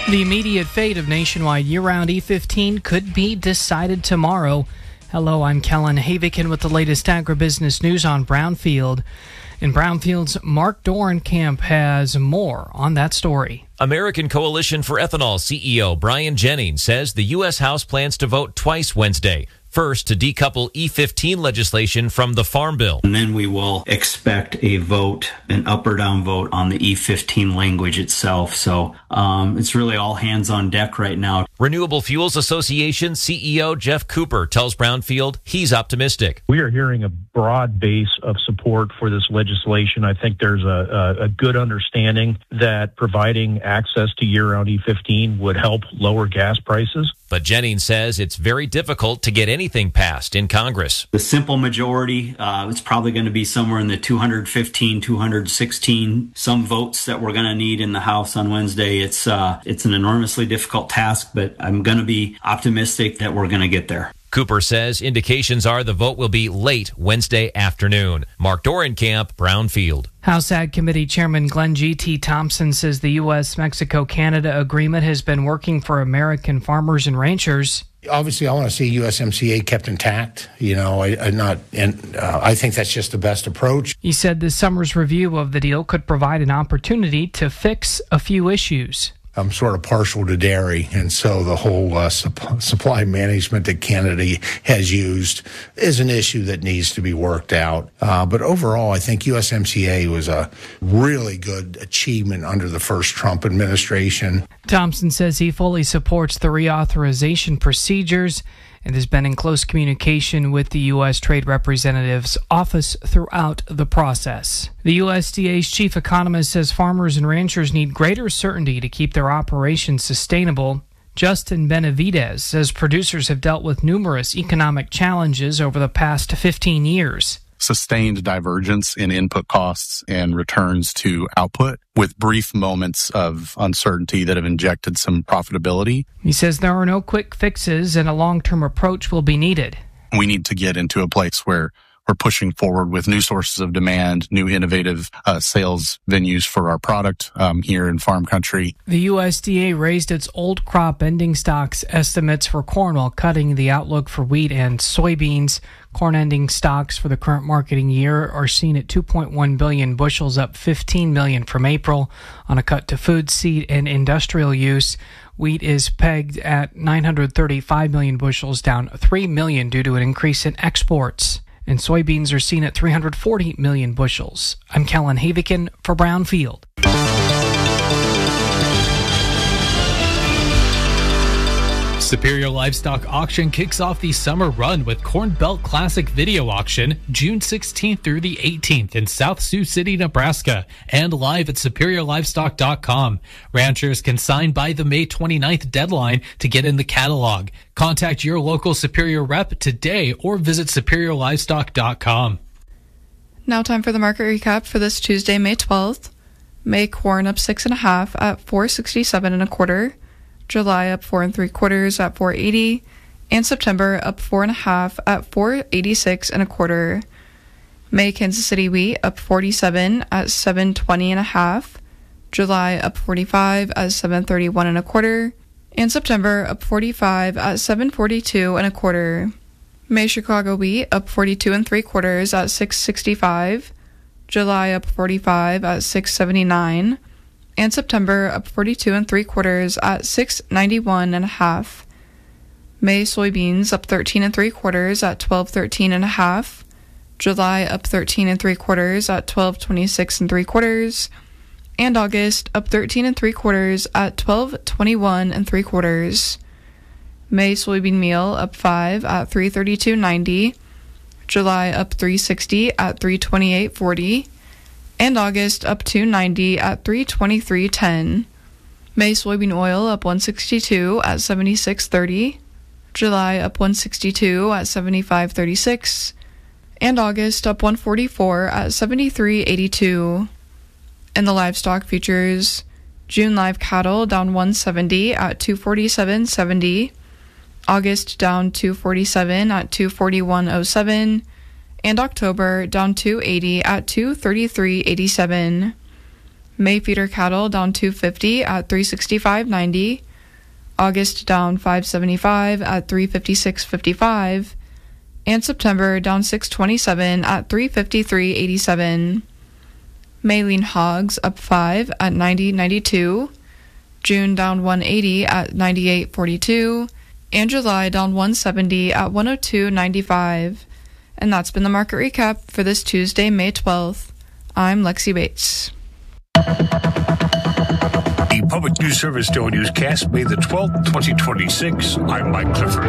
The immediate fate of nationwide year-round E15 could be decided tomorrow. Hello, I'm Kellen Havikin with the latest agribusiness news on Brownfield. In Brownfield's Mark Dorenkamp has more on that story. American Coalition for Ethanol CEO Brian Jennings says the U.S. House plans to vote twice Wednesday. First, to decouple E15 legislation from the Farm Bill. And then we will expect a vote, an up or down vote on the E15 language itself. So it's really all hands on deck right now. Renewable Fuels Association CEO Jeff Cooper tells Brownfield he's optimistic. We are hearing a broad base of support for this legislation. I think there's a good understanding that providing access to year-round E15 would help lower gas prices. But Jennings says it's very difficult to get anything passed in Congress. The simple majority, it's probably going to be somewhere in the 215, 216 some votes that we're going to need in the House on Wednesday. It's an enormously difficult task, but I'm going to be optimistic that we're going to get there. Cooper says indications are the vote will be late Wednesday afternoon. Mark Dorenkamp, Brownfield. House Ag Committee Chairman Glenn G.T. Thompson says the U.S.-Mexico-Canada agreement has been working for American farmers and ranchers. Obviously, I want to see USMCA kept intact. I think that's just the best approach. He said this summer's review of the deal could provide an opportunity to fix a few issues. I'm sort of partial to dairy, and so the whole supply management that Canada has used is an issue that needs to be worked out. But overall, I think USMCA was a really good achievement under the first Trump administration. Thompson says he fully supports the reauthorization procedures and has been in close communication with the U.S. Trade Representative's office throughout the process. The USDA's chief economist says farmers and ranchers need greater certainty to keep their operations sustainable. Justin Benavidez says producers have dealt with numerous economic challenges over the past 15 years. Sustained divergence in input costs and returns to output with brief moments of uncertainty that have injected some profitability. He says there are no quick fixes and a long-term approach will be needed. We need to get into a place where we're pushing forward with new sources of demand, new innovative sales venues for our product here in farm country. The USDA raised its old crop ending stocks estimates for corn while cutting the outlook for wheat and soybeans. Corn ending stocks for the current marketing year are seen at 2.1 billion bushels, up 15 million from April on a cut to food, seed, and industrial use. Wheat is pegged at 935 million bushels, down 3 million due to an increase in exports. And soybeans are seen at 340 million bushels. I'm Kellen Havikin for Brownfield. Superior Livestock Auction kicks off the summer run with Corn Belt Classic Video Auction June 16th through the 18th in South Sioux City, Nebraska, and live at SuperiorLivestock.com. Ranchers can sign by the May 29th deadline to get in the catalog. Contact your local Superior rep today or visit SuperiorLivestock.com. Now time for the market recap for this Tuesday, May 12th. May corn up 6.5 at $4.67 1/4. July up 4 3/4 at $4.80, and September up 4.5 at $4.86 1/4. May Kansas City wheat up 47 at $7.20 1/2. July up 45 at $7.31 1/4, and September up 45 at $7.42 1/4. May Chicago wheat up 42 3/4 at $6.65. July up 45 at $6.79. And September up 42 3/4 at $6.91 1/2. May soybeans up 13 3/4 at $12.13 1/2. July up 13 3/4 at $12.26 3/4. And August up 13 3/4 at $12.21 3/4. May soybean meal up 5 at $3.32.90. July up $3.60 at $3.28.40. And August up $2.90 at $3.23.10. May soybean oil up $1.62 at $76.30. July up $1.62 at $75.36. And August up $1.44 at $73.82. In the livestock futures, June live cattle down $1.70 at $247.70. August down $247 at $241.07. And October down $2.80 at $233.87. May feeder cattle down $2.50 at $365.90. August down $5.75 at $356.55. And September down $6.27 at $353.87. May lean hogs up 5 at $90.92. June down $1.80 at $98.42. And July down $1.70 at $102.95. And that's been the market recap for this Tuesday, May 12th. I'm Lexi Bates. The Public News Service Daily Newscast, May the 12th, 2026. I'm Mike Clifford.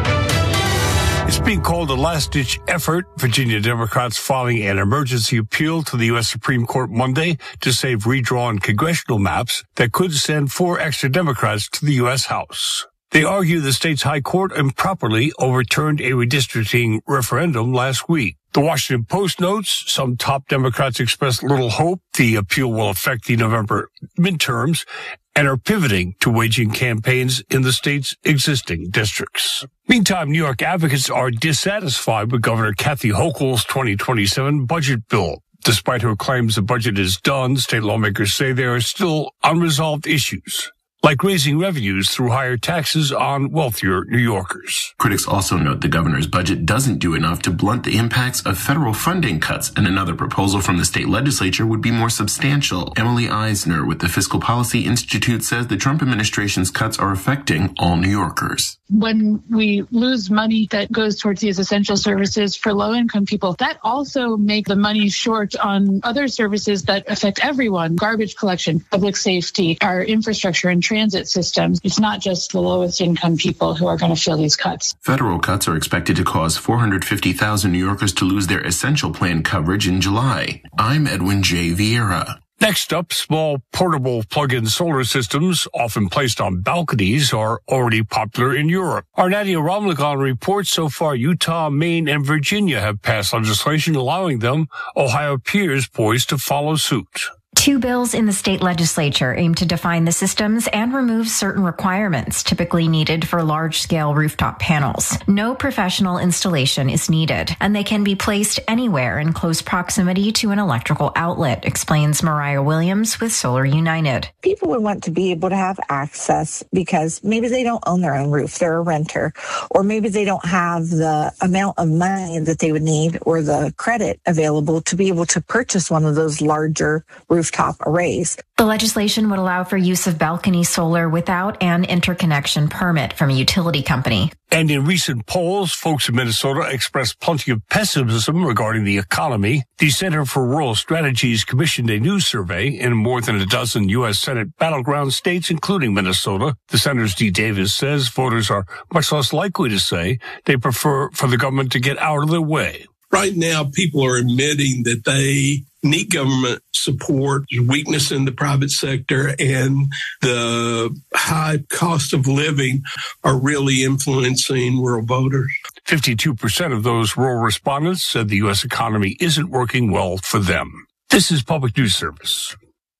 It's being called a last-ditch effort. Virginia Democrats filing an emergency appeal to the U.S. Supreme Court Monday to save redrawn congressional maps that could send 4 extra Democrats to the U.S. House. They argue the state's high court improperly overturned a redistricting referendum last week. The Washington Post notes some top Democrats expressed little hope the appeal will affect the November midterms and are pivoting to waging campaigns in the state's existing districts. Meantime, New York advocates are dissatisfied with Governor Kathy Hochul's 2027 budget bill. Despite her claims the budget is done, state lawmakers say there are still unresolved issues, like raising revenues through higher taxes on wealthier New Yorkers. Critics also note the governor's budget doesn't do enough to blunt the impacts of federal funding cuts, and another proposal from the state legislature would be more substantial. Emily Eisner with the Fiscal Policy Institute says the Trump administration's cuts are affecting all New Yorkers. When we lose money that goes towards these essential services for low-income people, that also makes the money short on other services that affect everyone. Garbage collection, public safety, our infrastructure and transit systems. It's not just the lowest income people who are going to feel these cuts. Federal cuts are expected to cause 450,000 New Yorkers to lose their essential plan coverage in July. I'm Edwin J. Vieira. Next up, small portable plug-in solar systems, often placed on balconies, are already popular in Europe. Our Nadia Ramlagan reports so far Utah, Maine, and Virginia have passed legislation allowing them. Ohio appears poised to follow suit. 2 bills in the state legislature aim to define the systems and remove certain requirements typically needed for large-scale rooftop panels. No professional installation is needed, and they can be placed anywhere in close proximity to an electrical outlet, explains Mariah Williams with Solar United. People would want to be able to have access because maybe they don't own their own roof, they're a renter, or maybe they don't have the amount of money that they would need or the credit available to be able to purchase one of those larger rooftop arrays. The legislation would allow for use of balcony solar without an interconnection permit from a utility company. And in recent polls, folks in Minnesota expressed plenty of pessimism regarding the economy. The Center for Rural Strategies commissioned a new survey in more than a dozen U.S. Senate battleground states, including Minnesota. The Senator's D. Davis says voters are much less likely to say they prefer for the government to get out of their way. Right now, people are admitting that they need government support, weakness in the private sector, and the high cost of living are really influencing rural voters. 52% of those rural respondents said the U.S. economy isn't working well for them. This is Public News Service.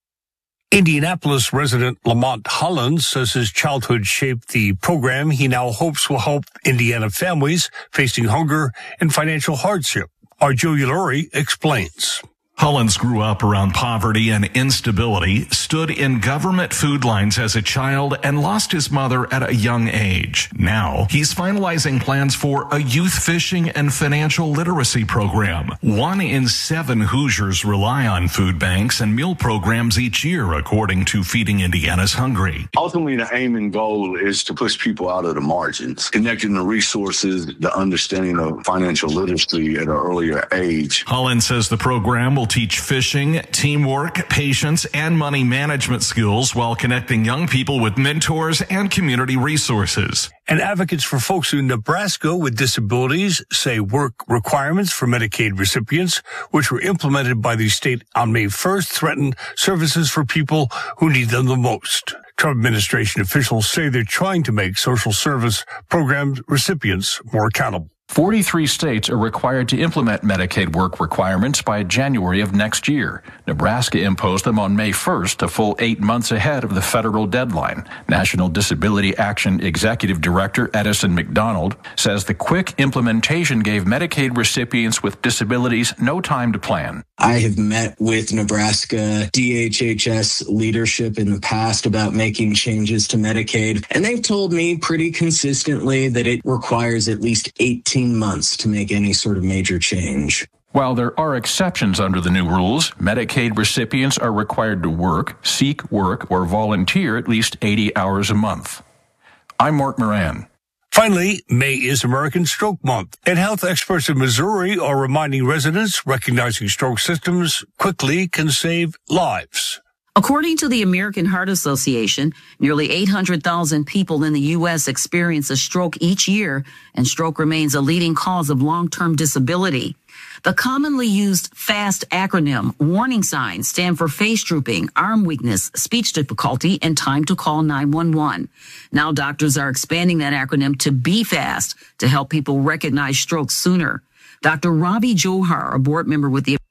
Indianapolis resident Lamont Hollins says his childhood shaped the program he now hopes will help Indiana families facing hunger and financial hardship. Our Joe Uluri explains. Hollins grew up around poverty and instability, stood in government food lines as a child, and lost his mother at a young age. Now, he's finalizing plans for a youth fishing and financial literacy program. 1 in 7 Hoosiers rely on food banks and meal programs each year, according to Feeding Indiana's Hungry. Ultimately, the aim and goal is to push people out of the margins, connecting the resources, the understanding of financial literacy at an earlier age. Hollins says the program will teach fishing, teamwork, patience, and money management skills while connecting young people with mentors and community resources. And advocates for folks in Nebraska with disabilities say work requirements for Medicaid recipients, which were implemented by the state on May 1st, threaten services for people who need them the most. Trump administration officials say they're trying to make social service program recipients more accountable. 43 states are required to implement Medicaid work requirements by January of next year. Nebraska imposed them on May 1st, a full 8 months ahead of the federal deadline. National Disability Action Executive Director Edison McDonald says the quick implementation gave Medicaid recipients with disabilities no time to plan. I have met with Nebraska DHHS leadership in the past about making changes to Medicaid, and they've told me pretty consistently that it requires at least 18 months to make any sort of major change. While there are exceptions under the new rules, Medicaid recipients are required to work, seek work, or volunteer at least 80 hours a month. I'm Mark Moran. Finally, May is American Stroke Month, and health experts in Missouri are reminding residents recognizing stroke symptoms quickly can save lives. According to the American Heart Association, nearly 800,000 people in the U.S. experience a stroke each year, and stroke remains a leading cause of long-term disability. The commonly used FAST acronym warning signs stand for face drooping, arm weakness, speech difficulty, and time to call 911. Now doctors are expanding that acronym to BFAST to help people recognize strokes sooner. Dr. Robbie Johar, a board member with the